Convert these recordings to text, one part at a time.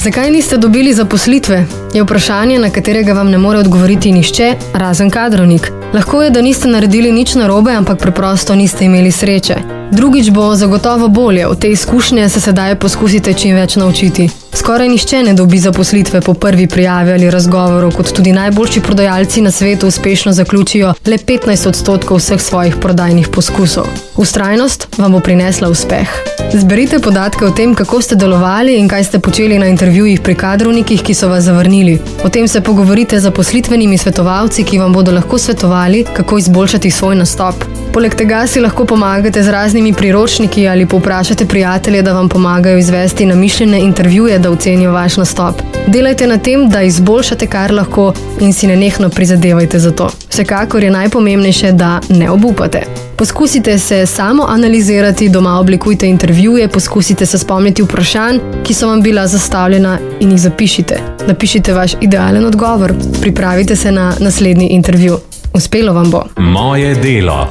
Zakaj niste dobili zaposlitve? Je vprašanje, na katerega vam ne more odgovoriti nihče, razen kadrovnik. Lahko je, da niste naredili nič narobe, ampak preprosto niste imeli sreče. Drugič bo zagotovo bolje, od te izkušnje se sedaj poskusite čim več naučiti. Skoraj nihče ne dobi zaposlitve po prvi prijavi ali razgovoru, kot tudi najboljši prodajalci na svetu uspešno zaključijo le 15% vseh svojih prodajnih poskusov. Vztrajnost vam bo prinesla uspeh. Zberite podatke o tem, kako ste delovali in kaj ste počeli na intervjujih pri kadrovnikih, ki so vas zavrnili. O tem se pogovorite z zaposlitvenimi svetovalci, ki vam bodo lahko svetovali, kako izboljšati svoj nastop. Poleg tega si lahko pomagate z raznimi priročniki ali povprašate prijatelje, da vam pomagajo izvesti namišljene intervjuje, da ocenijo vaš nastop. Delajte na tem, da izboljšate kar lahko in si nenehno prizadevajte za to. Vsekakor je najpomembnejše, da ne obupate. Poskusite se samo analizirati, doma oblikujte intervjuje, poskusite se spomniti vprašanj, ki so vam bila zastavljena in jih zapišite. Napišite vaš idealen odgovor. Pripravite se na naslednji intervju. Uspelo vam bo. Moje delo.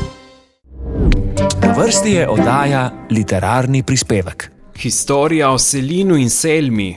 Na vrsti je oddaja Literarni prispevek. Historija o Selinu in Selmi.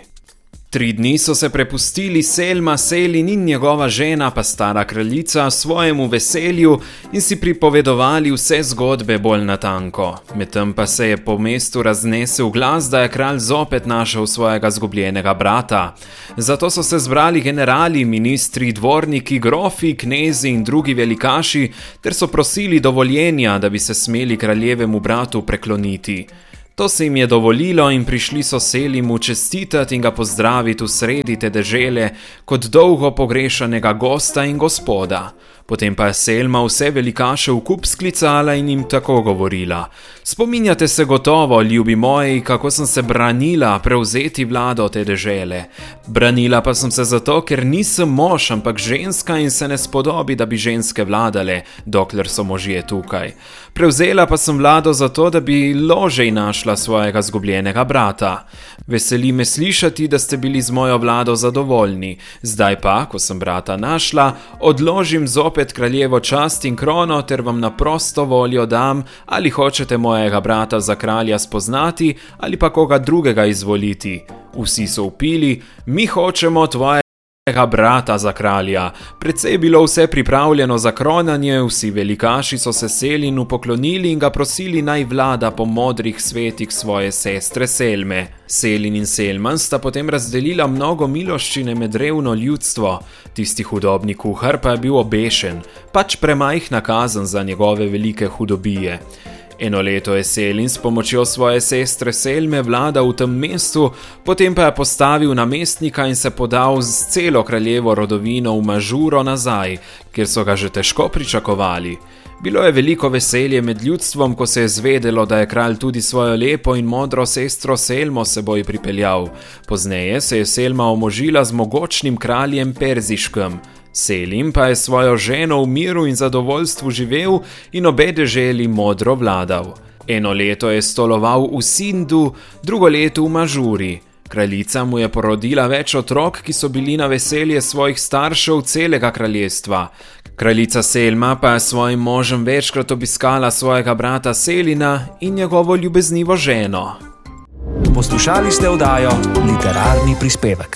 3 dni so se prepustili Selma, Selin in njegova žena, pa stara kraljica, svojemu veselju in si pripovedovali vse zgodbe bolj natanko. Medtem pa se je po mestu raznesel glas, da je kralj zopet našel svojega zgubljenega brata. Zato so se zbrali generali, ministri, dvorniki, grofi, knezi in drugi velikaši, ter so prosili dovoljenja, da bi se smeli kraljevemu bratu prekloniti. To se jim je dovolilo in prišli so Selimu čestitati in ga pozdraviti v sredi te dežele kot dolgo pogrešanega gosta in gospoda. Potem pa je Selma vse velikaše v kup sklicala in jim tako govorila: Spominjate se gotovo, ljubi moji, kako sem se branila prevzeti vlado te dežele. Branila pa sem se zato, ker nisem mož, ampak ženska in se ne spodobi, da bi ženske vladale, dokler so možje tukaj. Prevzela pa sem vlado zato, da bi ložej našla svojega zgubljenega brata. Veseli me slišati, da ste bili z mojo vlado zadovoljni. Zdaj pa, ko sem brata našla, odložim zopet kraljevo čast in krono ter vam na prosto voljo dam, ali hočete mojega brata za kralja spoznati ali pa koga drugega izvoliti. Vsi so vpili: mi hočemo tvojega brata za kralja. Precej je bilo vse pripravljeno za kronanje, vsi velikaši so se Selinu poklonili in ga prosili, naj vlada po modrih svetih svoje sestre Selme. Selin in Selman sta potem razdelila mnogo miloščine med revno ljudstvo. Tisti hudobni kuhar pa je bil obešen, pač premajhna kazen za njegove velike hudobije. Eno leto je Selin s pomočjo svoje sestre Selme vladal v tem mestu, potem pa je postavil namestnika in se podal z celo kraljevo rodovino v Mažuro nazaj, kjer so ga že težko pričakovali. Bilo je veliko veselje med ljudstvom, ko se je zvedelo, da je kralj tudi svojo lepo in modro sestro Selmo seboj pripeljal. Pozneje se je Selma omožila z mogočnim kraljem Perziškem. Selim pa je svojo ženo v miru in zadovoljstvu živel in obe deželi modro vladal. Eno leto je stoloval v Sindu, drugo leto v Mažuri. Kraljica mu je porodila več otrok, ki so bili na veselje svojih staršev celega kraljestva. Kraljica Selma pa je svojim možem večkrat obiskala svojega brata Selina in njegovo ljubeznivo ženo. Poslušali ste oddajo Literarni prispevek.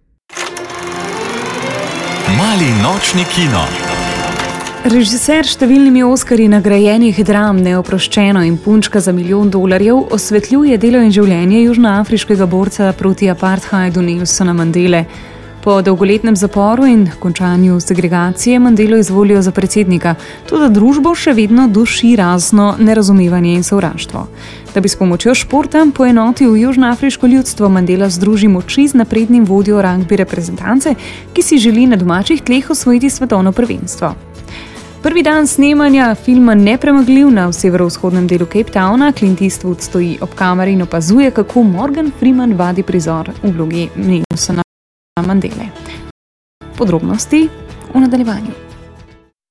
Mali nočni kino. Režiser številnimi Oskarji nagrajenih dram Neoproščeno in Punčka za $1 milijon osvetljuje delo in življenje južnoafriškega borca proti apartheidu Nelsona Mandele. Po dolgoletnem zaporu in končanju segregacije Mandelo izvolijo za predsednika, toda družbo še vedno duši razno nerazumevanje in sovraštvo. Da bi s pomočjo športa poenotil južnoafriško ljudstvo, Mandela združi moči z naprednim vodjo rugby reprezentance, ki si želi na domačih tleh osvojiti svetovno prvenstvo. Prvi dan snemanja filma Nepremagljiv na severovzhodnem delu Cape Towna, Clint Eastwood stoji ob kameri in opazuje, kako Morgan Freeman vadi prizor v vlogi Nelsona Mandele. Podrobnosti v nadaljevanju.